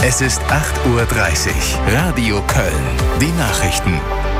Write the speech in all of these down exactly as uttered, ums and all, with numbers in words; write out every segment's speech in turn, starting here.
Es ist acht Uhr dreißig. Radio Köln. Die Nachrichten.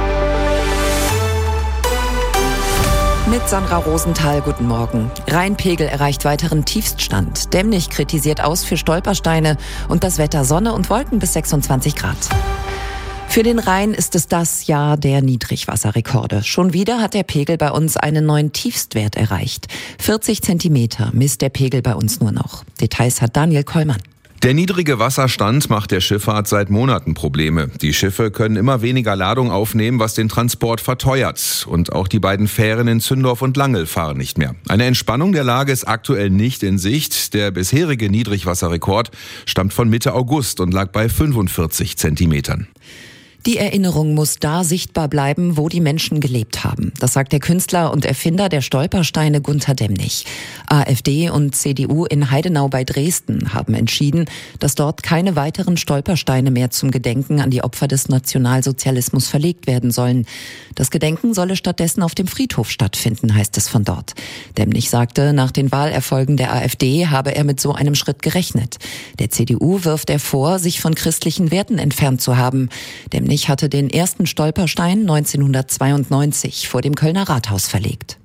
Mit Sandra Rosenthal, guten Morgen. Rheinpegel erreicht weiteren Tiefststand. Demnig kritisiert aus für Stolpersteine und das Wetter Sonne und Wolken bis sechsundzwanzig Grad. Für den Rhein ist es das Jahr der Niedrigwasserrekorde. Schon wieder hat der Pegel bei uns einen neuen Tiefstwert erreicht. vierzig Zentimeter misst der Pegel bei uns nur noch. Details hat Daniel Kollmann. Der niedrige Wasserstand macht der Schifffahrt seit Monaten Probleme. Die Schiffe können immer weniger Ladung aufnehmen, was den Transport verteuert. Und auch die beiden Fähren in Zündorf und Langel fahren nicht mehr. Eine Entspannung der Lage ist aktuell nicht in Sicht. Der bisherige Niedrigwasserrekord stammt von Mitte August und lag bei fünfundvierzig Zentimetern. Die Erinnerung muss da sichtbar bleiben, wo die Menschen gelebt haben. Das sagt der Künstler und Erfinder der Stolpersteine Gunter Demnig. AfD und C D U in Heidenau bei Dresden haben entschieden, dass dort keine weiteren Stolpersteine mehr zum Gedenken an die Opfer des Nationalsozialismus verlegt werden sollen. Das Gedenken solle stattdessen auf dem Friedhof stattfinden, heißt es von dort. Demnig sagte, nach den Wahlerfolgen der AfD habe er mit so einem Schritt gerechnet. Der C D U wirft er vor, sich von christlichen Werten entfernt zu haben. Demnig Ich hatte den ersten Stolperstein neunzehnhundertzweiundneunzig vor dem Kölner Rathaus verlegt.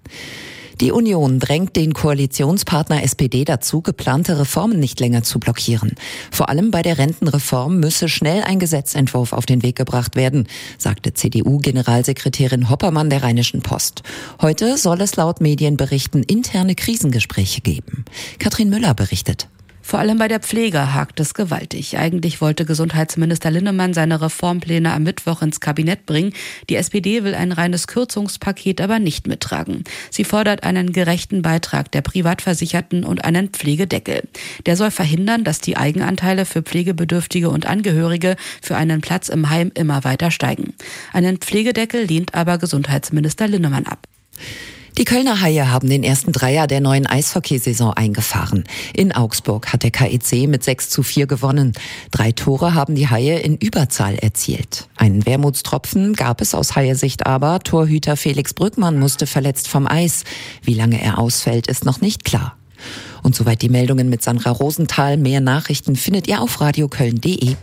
Die Union drängt den Koalitionspartner S P D dazu, geplante Reformen nicht länger zu blockieren. Vor allem bei der Rentenreform müsse schnell ein Gesetzentwurf auf den Weg gebracht werden, sagte C D U-Generalsekretärin Hoppermann der Rheinischen Post. Heute soll es laut Medienberichten interne Krisengespräche geben. Katrin Müller berichtet. Vor allem bei der Pflege hakt es gewaltig. Eigentlich wollte Gesundheitsminister Linnemann seine Reformpläne am Mittwoch ins Kabinett bringen. Die S P D will ein reines Kürzungspaket aber nicht mittragen. Sie fordert einen gerechten Beitrag der Privatversicherten und einen Pflegedeckel. Der soll verhindern, dass die Eigenanteile für Pflegebedürftige und Angehörige für einen Platz im Heim immer weiter steigen. Einen Pflegedeckel lehnt aber Gesundheitsminister Linnemann ab. Die Kölner Haie haben den ersten Dreier der neuen Eishockeysaison eingefahren. In Augsburg hat der K E C mit sechs zu vier gewonnen. Drei Tore haben die Haie in Überzahl erzielt. Einen Wermutstropfen gab es aus Haie-Sicht aber. Torhüter Felix Brückmann musste verletzt vom Eis. Wie lange er ausfällt, ist noch nicht klar. Und soweit die Meldungen mit Sandra Rosenthal. Mehr Nachrichten findet ihr auf radioköln punkt de.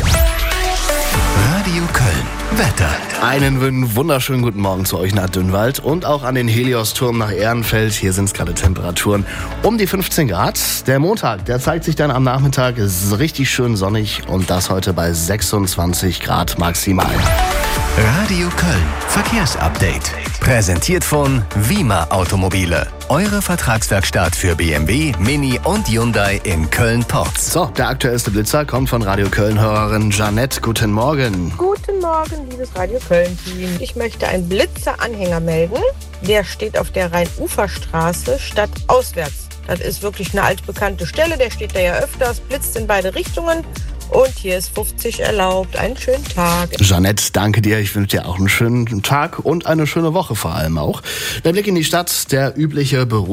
Radio Köln. Wetter. Einen wunderschönen guten Morgen zu euch nach Dünnwald und auch an den Helios-Turm nach Ehrenfeld. Hier sind es gerade Temperaturen um die fünfzehn Grad. Der Montag, der zeigt sich dann am Nachmittag, ist richtig schön sonnig und das heute bei sechsundzwanzig Grad maximal. Radio Köln. Verkehrsupdate. Präsentiert von Wima Automobile. Eure Vertragswerkstatt für B M W, Mini und Hyundai in Köln-Porz. So, der aktuellste Blitzer kommt von Radio Köln-Hörerin Janette. Guten Morgen. Guten Morgen, liebes Radio Köln-Team. Ich möchte einen Blitzer-Anhänger melden. Der steht auf der Rhein-Ufer-Straße stadtauswärts. Das ist wirklich eine altbekannte Stelle. Der steht da ja öfters, blitzt in beide Richtungen. Und hier ist fünfzig erlaubt. Einen schönen Tag. Janette, danke dir. Ich wünsche dir auch einen schönen Tag und eine schöne Woche vor allem auch. Der Blick in die Stadt, der übliche Beruf.